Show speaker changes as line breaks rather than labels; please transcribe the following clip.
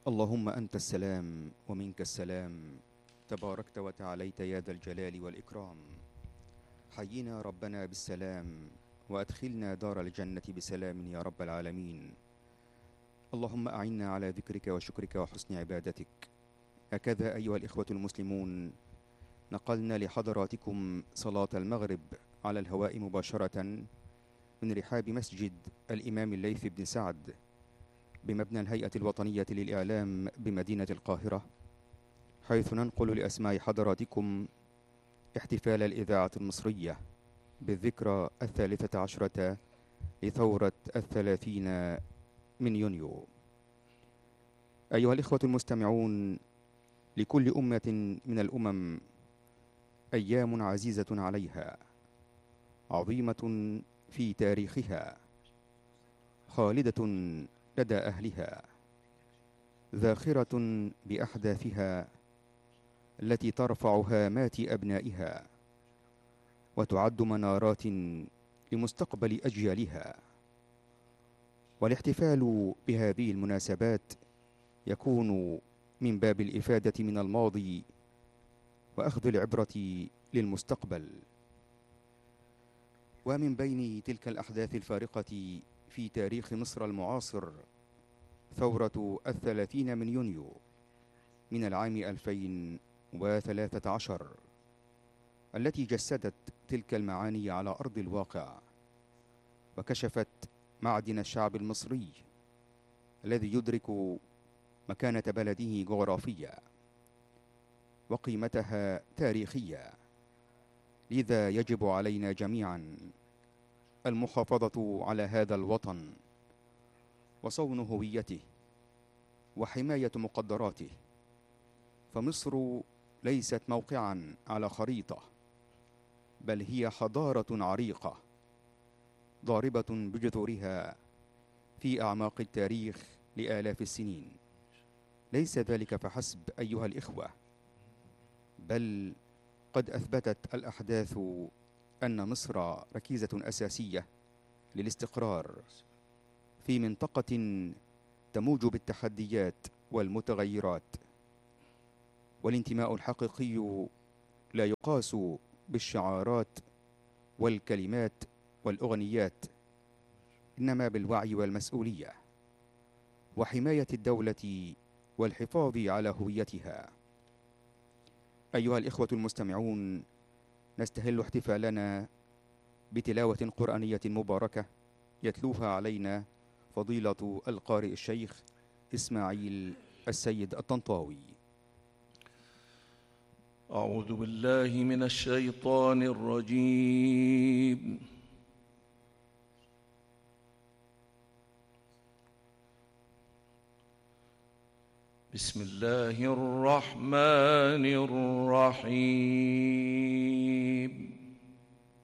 اللهم أنت السلام ومنك السلام، تباركت وتعاليت يا ذا الجلال والإكرام. حينا ربنا بالسلام وأدخلنا دار الجنة بسلام يا رب العالمين. اللهم أعنا على ذكرك وشكرك وحسن عبادتك. هكذا أيها الإخوة المسلمون، نقلنا لحضراتكم صلاة المغرب على الهواء مباشرة من رحاب مسجد الإمام الليث بن سعد بمبنى الهيئة الوطنية للإعلام بمدينة القاهرة، حيث ننقل لأسماع حضراتكم احتفال الإذاعة المصرية بالذكرى 13 لثورة 30 من يونيو. أيها الإخوة المستمعون، لكل أمة من الأمم أيام عزيزة عليها، عظيمة في تاريخها، خالدة لدى أهلها، ذاخرة بأحداثها التي ترفع هامات أبنائها وتعد منارات لمستقبل أجيالها. والاحتفال بهذه المناسبات يكون من باب الإفادة من الماضي وأخذ العبرة للمستقبل. ومن بين تلك الأحداث الفارقة في تاريخ مصر المعاصر ثورة 30 من يونيو من العام 2013، التي جسدت تلك المعاني على أرض الواقع، وكشفت معدن الشعب المصري الذي يدرك مكانة بلده جغرافية وقيمتها تاريخية. لذا يجب علينا جميعا المحافظة على هذا الوطن وصون هويته وحماية مقدراته، فمصر ليست موقعا على خريطة، بل هي حضارة عريقة ضاربة بجذورها في أعماق التاريخ لآلاف السنين. ليس ذلك فحسب أيها الإخوة، بل قد أثبتت الأحداث أن مصر ركيزة أساسية للاستقرار في منطقة تموج بالتحديات والمتغيرات. والانتماء الحقيقي لا يقاس بالشعارات والكلمات والأغنيات، إنما بالوعي والمسؤولية وحماية الدولة والحفاظ على هويتها. أيها الإخوة المستمعون، نستهل احتفالنا بتلاوة قرآنية مباركة يتلوها علينا فضيلة القارئ الشيخ إسماعيل السيد الطنطاوي.
أعوذ بالله من الشيطان الرجيم. بسم الله الرحمن الرحيم.